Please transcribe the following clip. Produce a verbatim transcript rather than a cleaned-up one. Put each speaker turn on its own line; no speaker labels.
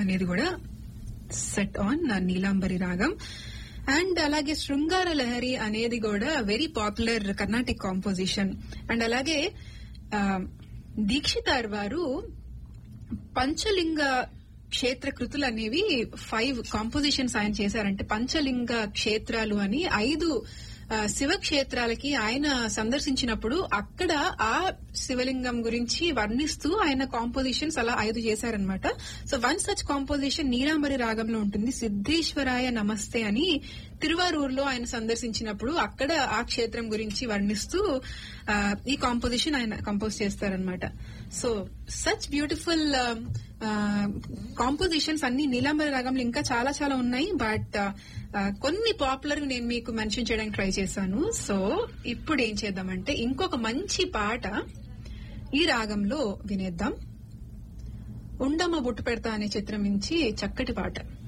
అనేది కూడా set on Neelambari రాగం. అండ్ అలాగే శృంగార లహరి అనేది కూడా very popular Carnatic composition. And అలాగే దీక్షితార్ వారు పంచలింగ క్షేత్ర కృతులు అనేవి ఫైవ్ కాంపోజిషన్స్ ఆయన చేశారంటే పంచలింగ క్షేత్రాలు అని ఐదు శివ క్షేత్రాలకి ఆయన సందర్శించినప్పుడు అక్కడ ఆ శివలింగం గురించి వర్ణిస్తూ ఆయన కాంపోజిషన్స్ అలా ఐదు చేశారనమాట. So one such composition Neelambari రాగంలో ఉంటుంది. సిద్ధేశ్వరాయ నమస్తే అని తిరువారూరులో ఆయన సందర్శించినప్పుడు అక్కడ ఆ క్షేత్రం గురించి వర్ణిస్తూ ఈ కాంపోజిషన్ ఆయన కంపోజ్ చేస్తారనమాట. సో సచ్ బ్యూటిఫుల్ కాంపోజిషన్స్ అన్ని నీలాంబరి రాగంలో ఇంకా చాలా చాలా ఉన్నాయి. బట్ కొన్ని పాపులర్ నేను మీకు మెన్షన్ చేయడానికి ట్రై చేశాను. సో ఇప్పుడు ఏం చేద్దామంటే ఇంకొక మంచి పాట ఈ రాగంలో వినేద్దాం. ఉండమ్మ బుట్టు పెడతా అనే చిత్రం నుంచి చక్కటి పాట.